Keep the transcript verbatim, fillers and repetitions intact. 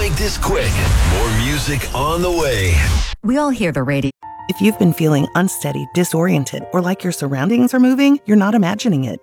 Make this quick. More music on the way. We all hear the radio. If you've been feeling unsteady, disoriented, or like your surroundings are moving, you're not imagining it.